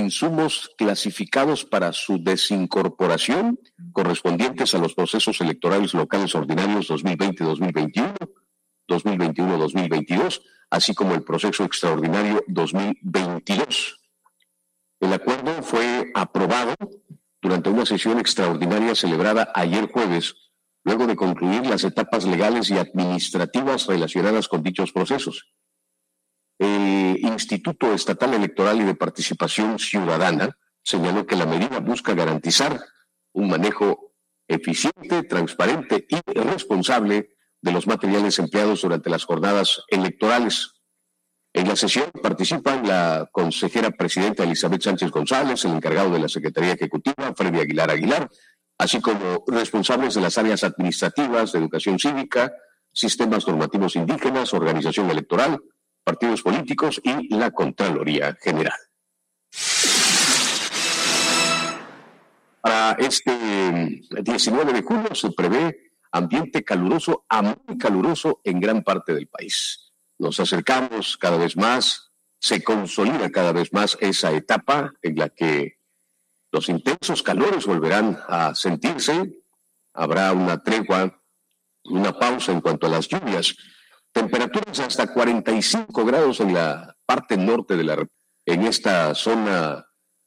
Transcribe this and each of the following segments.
insumos clasificados para su desincorporación correspondientes a los procesos electorales locales ordinarios 2020-2021, 2021-2022, así como el proceso extraordinario 2022. El acuerdo fue aprobado durante una sesión extraordinaria celebrada ayer jueves, luego de concluir las etapas legales y administrativas relacionadas con dichos procesos. El Instituto Estatal Electoral y de Participación Ciudadana señaló que la medida busca garantizar un manejo eficiente, transparente y responsable de los materiales empleados durante las jornadas electorales. En la sesión participan la consejera presidenta Elizabeth Sánchez González, el encargado de la Secretaría Ejecutiva, Freddy Aguilar, así como responsables de las áreas administrativas, de educación cívica, sistemas normativos indígenas, organización electoral, partidos políticos y la Contraloría General. Para este 19 de julio se prevé ambiente caluroso a muy caluroso en gran parte del país. Nos acercamos cada vez más, se consolida cada vez más esa etapa en la que los intensos calores volverán a sentirse, habrá una tregua, una pausa en cuanto a las lluvias. Temperaturas hasta 45 grados en la parte norte de en esta zona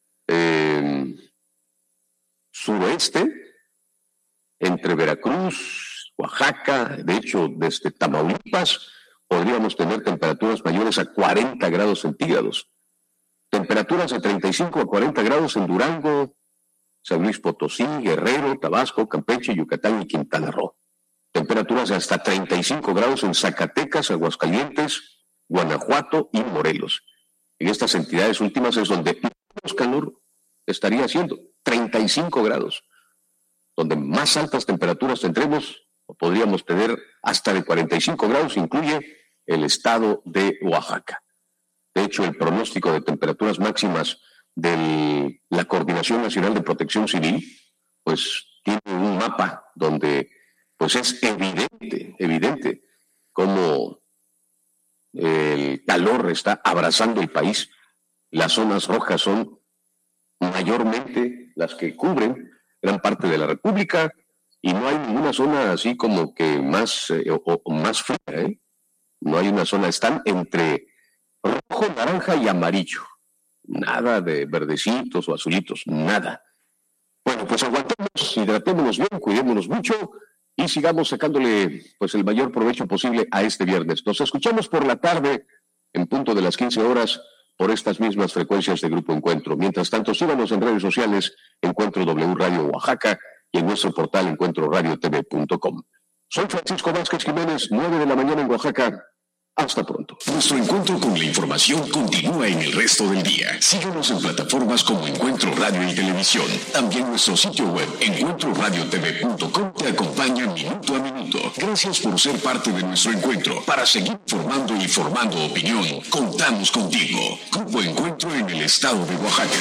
suroeste, entre Veracruz, Oaxaca, de hecho desde Tamaulipas, podríamos tener temperaturas mayores a 40 grados centígrados. Temperaturas de 35 a 40 grados en Durango, San Luis Potosí, Guerrero, Tabasco, Campeche, Yucatán y Quintana Roo. Temperaturas de hasta 35 grados en Zacatecas, Aguascalientes, Guanajuato y Morelos. En estas entidades últimas es donde menos calor estaría haciendo, 35 grados. Donde más altas temperaturas tendremos, o podríamos tener hasta de 45 grados, incluye el estado de Oaxaca. De hecho, el pronóstico de temperaturas máximas de la Coordinación Nacional de Protección Civil, pues tiene un mapa donde pues es evidente cómo el calor está abrazando el país. Las zonas rojas son mayormente las que cubren gran parte de la República y no hay ninguna zona así como que más fría, No hay una zona, están entre rojo, naranja y amarillo. Nada de verdecitos o azulitos, nada. Bueno, pues aguantemos, hidratémonos bien, cuidémonos mucho y sigamos sacándole pues el mayor provecho posible a este viernes. Nos escuchamos por la tarde en punto de las 15 horas por estas mismas frecuencias de Grupo Encuentro. Mientras tanto, síganos en redes sociales, Encuentro W Radio Oaxaca y en nuestro portal encuentroradiotv.com. Soy Francisco Vázquez Jiménez, 9 de la mañana en Oaxaca. Hasta pronto. Nuestro encuentro con la información continúa en el resto del día. Síguenos en plataformas como Encuentro Radio y Televisión. También nuestro sitio web, encuentroradiotv.com, te acompaña minuto a minuto. Gracias por ser parte de nuestro encuentro. Para seguir formando y formando opinión, contamos contigo. Grupo Encuentro en el estado de Oaxaca.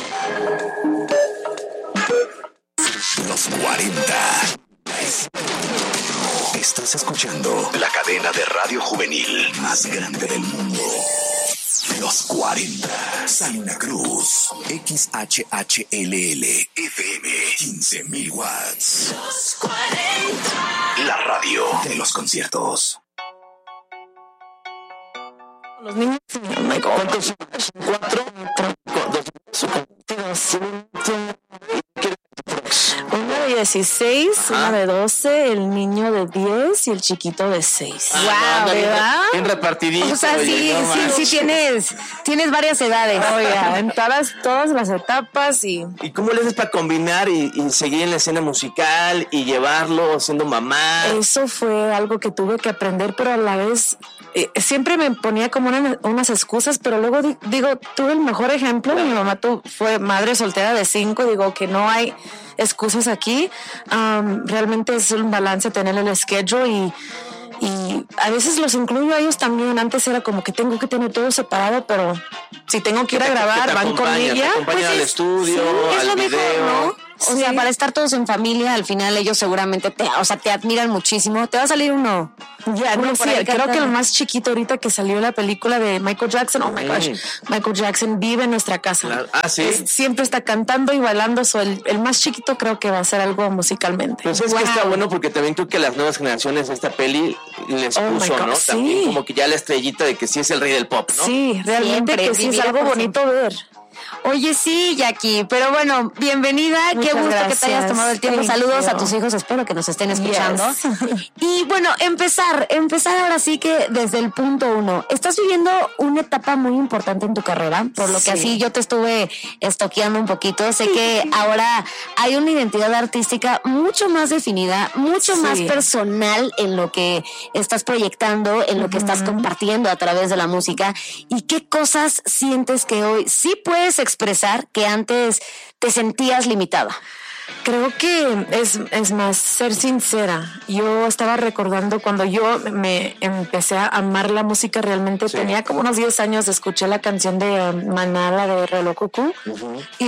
Los 40. Estás escuchando la cadena de radio juvenil más grande del mundo. Los 40. Salina Cruz. XHHLL FM. 15,000 watts. Los 40. La radio de los conciertos. Los niños. ¿Cuántos son? ¿4? ¿Dos? Una de 16, una de 12, el niño de 10 y el chiquito de 6. Wow, ¿verdad? Bien repartidito. O sea, sí tienes varias edades. Oiga, en todas las etapas y... ¿Y cómo le haces para combinar y seguir en la escena musical y llevarlo siendo mamá? Eso fue algo que tuve que aprender, pero a la vez... siempre me ponía como unas excusas, pero luego digo, tuve el mejor ejemplo. Mi mamá fue madre soltera de 5, digo que no hay excusas aquí. Realmente es un balance tener el schedule y a veces los incluyo a ellos también. Antes era como que tengo que tener todo separado, pero si tengo que ir a grabar, van con ella. Te acompañan al estudio, es al lo video. mejor, ¿no? O sea, para estar todos en familia, al final ellos seguramente te admiran muchísimo. Te va a salir uno. Ya, no por sé, ahí creo cantando. que el más chiquito ahorita que salió la película de Michael Jackson, oh my gosh, Michael Jackson vive en nuestra casa. Claro. Ah, ¿sí? Siempre está cantando y bailando, el más chiquito creo que va a hacer algo musicalmente. Pues es que está bueno porque también creo que las nuevas generaciones esta peli les Oh my puso, God, ¿no? sí. También como que ya la estrellita de que sí es el rey del pop, ¿no? Sí, realmente Siempre, que sí es vivir algo por bonito ver. Oye, sí, Jackie, pero bueno, bienvenida, qué Muchas gusto que te gracias. hayas tomado el tiempo. Thank Saludos you. a tus hijos, espero que nos estén escuchando. Yes. Y bueno, empezar ahora sí que desde el punto 1. Estás viviendo una etapa muy importante en tu carrera, por lo que Sí. así yo te estuve estoqueando un poquito. Sé que ahora hay una identidad artística mucho más definida, mucho más Sí. personal en lo que estás proyectando, en lo que estás compartiendo a través de la música. ¿Y qué cosas sientes que hoy sí puedes expresar que antes te sentías limitada? Creo que es más ser sincera. Yo estaba recordando cuando yo me empecé a amar la música realmente, tenía como unos 10 años, escuché la canción de Maná, la de Reloj Cucú, y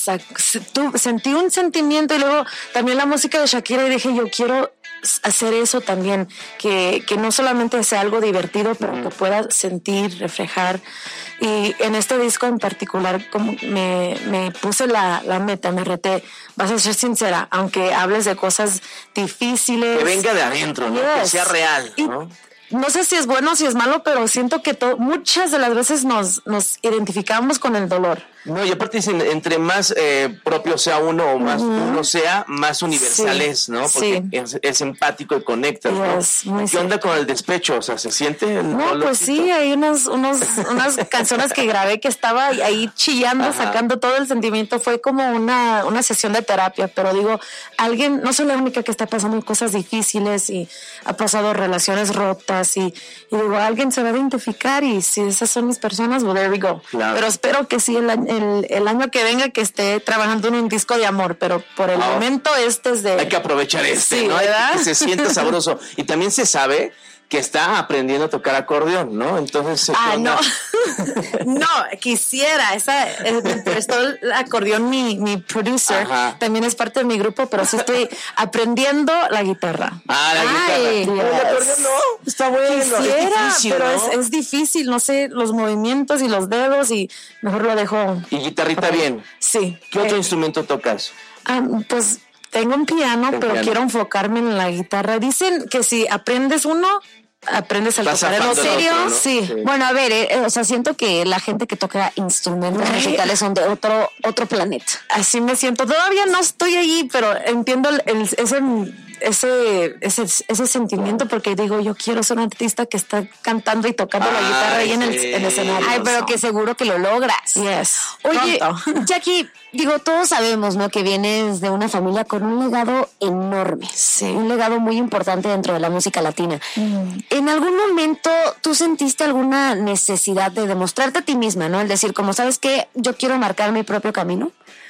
sentí un sentimiento, y luego también la música de Shakira, y dije, yo quiero hacer eso también, que no solamente sea algo divertido, pero que pueda sentir, reflejar. Y en este disco en particular, como me puse la meta, me reté, vas a ser sincera, aunque hables de cosas difíciles. Que venga de adentro, ¿no? Que Yes. sea real, Y ¿no? no sé si es bueno o si es malo, pero siento que muchas de las veces nos identificamos con el dolor. No, y aparte dicen, entre más propio sea uno o más uno sea, más universal Sí, es, ¿no? Porque es empático y conecta, ¿no? Yes, muy ¿Qué onda cierto. con el despecho? O sea, ¿se siente el No, dolorcito? pues sí, hay unas canciones que grabé que estaba ahí chillando, Ajá. sacando todo el sentimiento. Fue como una sesión de terapia, pero digo, alguien, no soy la única que está pasando cosas difíciles y ha pasado relaciones rotas y digo, alguien se va a identificar y si esas son mis personas, well, there we go. Claro. Pero espero que sí, el año que venga que esté trabajando en un disco de amor, pero por el momento este es de... Hay que aprovechar Sí, ¿no? Hay ¿verdad? que se sienta sabroso. Y también se sabe que está aprendiendo a tocar acordeón, ¿no? Entonces, ¿qué No, onda? no, quisiera, me prestó el acordeón mi producer, Ajá. también es parte de mi grupo, pero sí estoy aprendiendo la guitarra. Ah, la Ay, guitarra. Pero el yes. acordeón no, está bueno. Quisiera, es difícil, pero ¿no? es difícil, no sé, los movimientos y los dedos y mejor lo dejo. Y guitarrita bien. Sí. ¿Qué otro instrumento tocas? Pues tengo un piano, El pero piano. quiero enfocarme en la guitarra. Dicen que si aprendes uno, aprendes al Vas tocar el zafando otro. el ¿En serio? otro, ¿no? Sí. Sí. Bueno, a ver, o sea, siento que la gente que toca instrumentos Ay. musicales son de otro planeta. Así me siento. Todavía no estoy allí, pero entiendo ese sentimiento porque digo, yo quiero ser un artista que está cantando y tocando la guitarra ahí en sí. el escenario. Ay, pero que seguro que lo logras. Yes. Oye, Pronto. Jackie, digo, todos sabemos, ¿no? Que vienes de una familia con un legado enorme. Sí. Un legado muy importante dentro de la música latina. ¿En algún momento tú sentiste alguna necesidad de demostrarte a ti misma, ¿no? El decir, como, ¿sabes qué? Yo quiero marcar mi propio camino.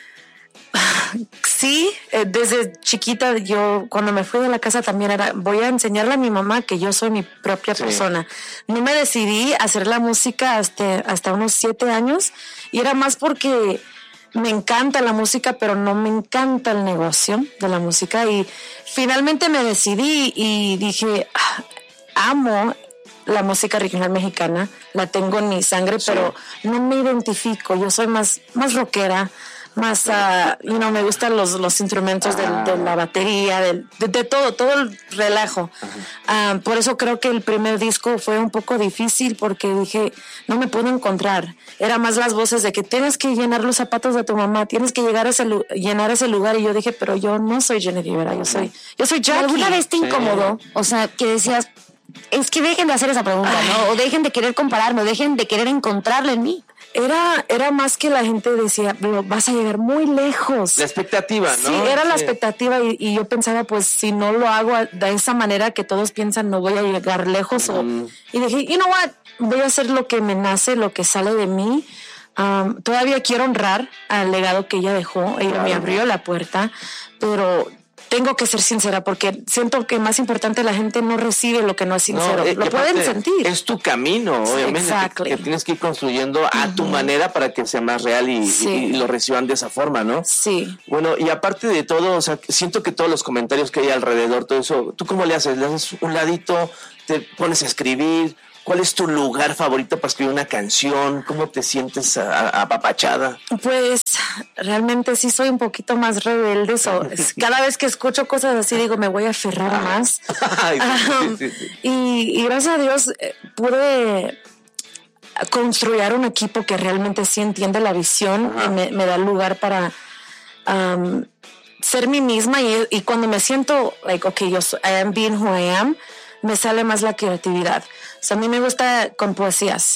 Sí, desde chiquita yo cuando me fui de la casa también era, voy a enseñarle a mi mamá que yo soy mi propia persona. No me decidí a hacer la música hasta unos 7 años y era más porque me encanta la música, pero no me encanta el negocio de la música y finalmente me decidí y dije, amo la música regional mexicana, la tengo en mi sangre, pero no me identifico, yo soy más rockera, más, me gustan los instrumentos de la batería, de todo el relajo. Por eso creo que el primer disco fue un poco difícil porque dije, no me puedo encontrar. Era más las voces de que tienes que llenar los zapatos de tu mamá, tienes que llegar a llenar ese lugar. Y yo dije, pero yo no soy Jenny Rivera, yo soy Jackie. ¿Alguna vez te incomodó? O sea, que decías, es que dejen de hacer esa pregunta, ¿no? O dejen de querer compararme, o dejen de querer encontrarle en mí. Era más que la gente decía, pero vas a llegar muy lejos. La expectativa, ¿no? Sí, era la expectativa y yo pensaba, pues si no lo hago de esa manera que todos piensan, no voy a llegar lejos. Y dije, you know what, voy a hacer lo que me nace, lo que sale de mí. Todavía quiero honrar al legado que ella dejó, ella me abrió la puerta, pero tengo que ser sincera porque siento que más importante la gente no recibe lo que no es sincero. Lo pueden sentir. Es tu camino, obviamente, que tienes que ir construyendo a tu manera para que sea más real y lo reciban de esa forma, ¿no? Sí. Bueno, y aparte de todo, o sea, siento que todos los comentarios que hay alrededor, todo eso, ¿tú cómo le haces? ¿Le haces un ladito? ¿Te pones a escribir? ¿Cuál es tu lugar favorito para escribir una canción? ¿Cómo te sientes apapachada? Pues realmente sí soy un poquito más rebelde. Cada vez que escucho cosas así digo, me voy a aferrar más. Sí. Y gracias a Dios pude construir un equipo que realmente sí entiende la visión y me da lugar para ser mí misma y cuando me siento like, okay, I am being who I am, me sale más la creatividad. O sea, a mí me gusta con poesías.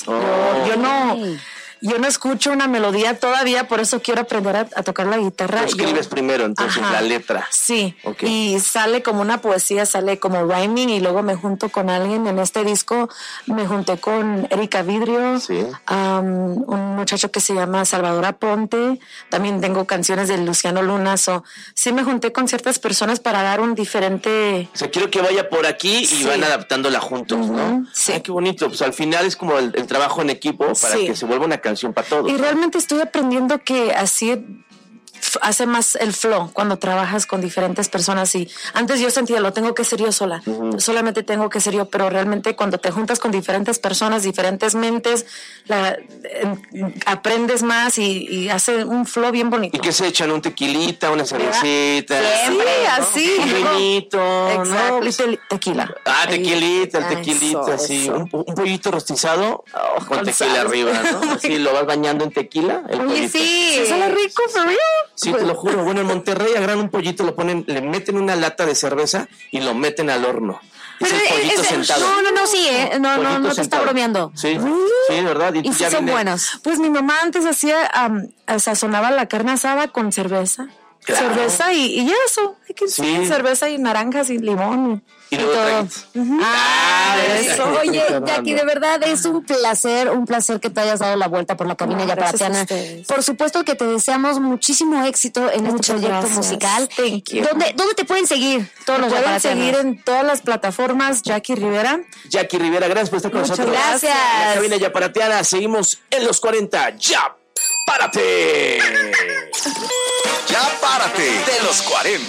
Yo no escucho una melodía todavía, por eso quiero aprender a tocar la guitarra. Lo escribes primero, entonces, la letra. Sí, y sale como una poesía, sale como rhyming y luego me junto con alguien. En este disco me junté con Erika Vidrio, un muchacho que se llama Salvador Aponte. También tengo canciones de Luciano Luna. Sí me junté con ciertas personas para dar un diferente... O sea, quiero que vaya por aquí y van adaptándola juntos, ¿no? Sí. Qué bonito. Pues al final es como el trabajo en equipo para que se vuelva una canción para todos. Y realmente estoy aprendiendo que así hace más el flow cuando trabajas con diferentes personas. Y antes yo sentía, lo tengo que ser yo sola, solamente tengo que ser yo, pero realmente cuando te juntas con diferentes personas, diferentes mentes, aprendes más y hace un flow bien bonito. ¿Y qué se echan? ¿Un tequilita, una cervecita? Sí, así. Un vinito, exacto. ¿no? Y tequila. Tequilita, el tequilita, sí. Un pollito rostizado con tequila arriba, ¿no? Sí, lo vas bañando en tequila. Oye, sí. Sale rico, for real. Sí, te lo juro. Bueno, en Monterrey agarran un pollito, le meten una lata de cerveza y lo meten al horno. Pero es el pollito sentado. Sí, no te está bromeando. Sí, ¿verdad? Y sí son buenos. Pues mi mamá antes hacía, sazonaba la carne asada con cerveza. Claro. Cerveza y eso. Hay que cerveza y naranjas y limón. Y luego todo. Eso. Oye, Jackie, de verdad es un placer que te hayas dado la vuelta por la cabina yaparateana. Por supuesto que te deseamos muchísimo éxito en este proyecto musical. Thank you. ¿Dónde te pueden seguir? Todos los pueden seguir en todas las plataformas. Jackie Rivera, gracias por estar con nosotros. Gracias. En la cabina yaparateana seguimos en los 40. ¡Ya! ¡Párate! ¡Ya párate! De los 40.